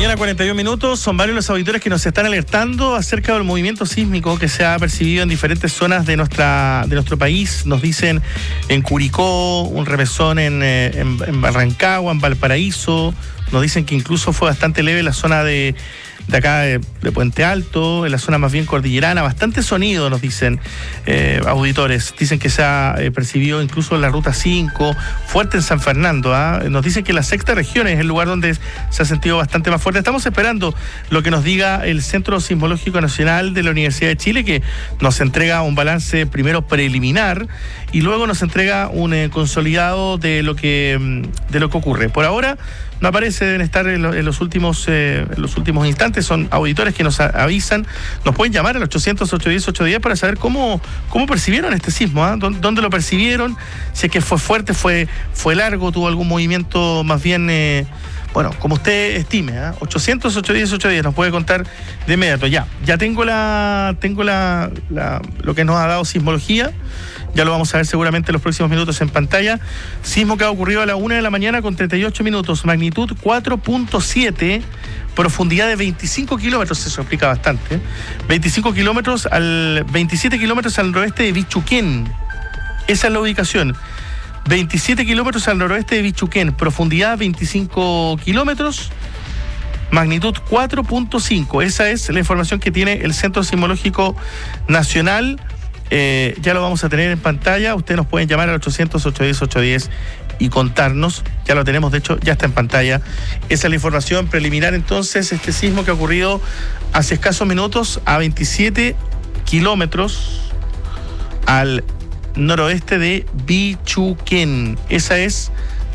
mañana, 41 minutos. Son varios los auditores que nos están alertando acerca del movimiento sísmico que se ha percibido en diferentes zonas de nuestro país. Nos dicen en Curicó, un remesón en Rancagua, en Valparaíso. Nos dicen que incluso fue bastante leve en la zona de acá de Puente Alto, en la zona más bien cordillerana. Bastante sonido, nos dicen auditores. Dicen que se ha percibido incluso en la Ruta 5, fuerte en San Fernando. Nos dicen que la sexta región es el lugar donde se ha sentido bastante más fuerte. Estamos esperando lo que nos diga el Centro Sismológico Nacional de la Universidad de Chile, que nos entrega un balance primero preliminar y luego nos entrega un consolidado de lo que ocurre. Por ahora no aparece, deben estar en los últimos instantes. Son auditores que nos avisan. Nos pueden llamar al 800-810-810 para saber cómo percibieron este sismo, dónde lo percibieron, si es que fue fuerte, fue largo, tuvo algún movimiento más bien, como usted estime. 800-810-810 nos puede contar de inmediato. Ya tengo lo que nos ha dado sismología. Ya lo vamos a ver seguramente en los próximos minutos en pantalla. Sismo que ha ocurrido a la 1 de la mañana con 38 minutos, magnitud 4.7, profundidad de 25 kilómetros, eso explica bastante. 27 kilómetros al noroeste de Bichuquén. Esa es la ubicación. 27 kilómetros al noroeste de Bichuquén, profundidad 25 kilómetros, magnitud 4.5. Esa es la información que tiene el Centro Sismológico Nacional. Ya lo vamos a tener en pantalla. Ustedes nos pueden llamar al 800-810-810 y contarnos. Ya lo tenemos, de hecho, ya está en pantalla. Esa es la información preliminar. Entonces, este sismo que ha ocurrido hace escasos minutos a 27 kilómetros al noroeste de Bichuquén. Este es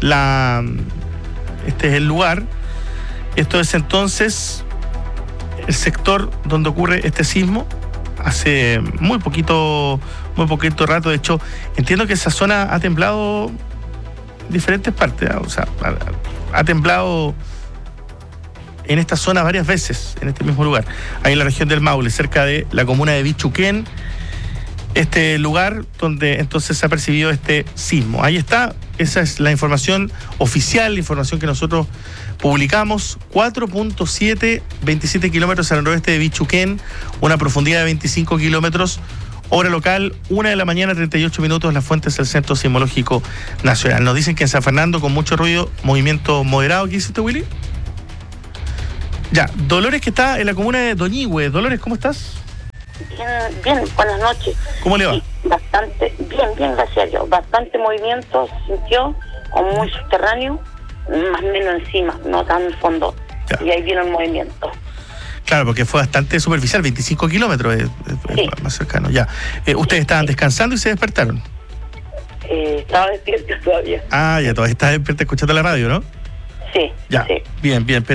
el lugar. Esto es entonces el sector donde ocurre este sismo. Hace muy poquito rato. De hecho, entiendo que esa zona ha temblado en diferentes partes. O sea, ha temblado en esta zona varias veces, en este mismo lugar. Ahí en la región del Maule, cerca de la comuna de Bichuquén. Este lugar donde entonces se ha percibido este sismo. Ahí está, esa es la información oficial, la información que nosotros publicamos. 4.7, 27 kilómetros al noroeste de Bichuquén, una profundidad de 25 kilómetros, hora local, 1 de la mañana, 38 minutos, las fuentes del Centro Sismológico Nacional. Nos dicen que en San Fernando, con mucho ruido, movimiento moderado. ¿Qué hiciste, Willy? Ya, Dolores, que está en la comuna de Doñihue. Dolores, ¿cómo estás? Bien, buenas noches. ¿Cómo le va? Sí, bastante, bien, gracias a Dios. Bastante movimiento se sintió, como muy subterráneo, más o menos encima, no tan en fondo. Ya. Y ahí vino el movimiento. Claro, porque fue bastante superficial, 25 kilómetros, sí. Más cercano. Ya. ¿Ustedes estaban descansando y se despertaron? Estaba despierta todavía. Ya todavía estás despierta escuchando la radio, ¿no? Sí. Ya, sí. Bien.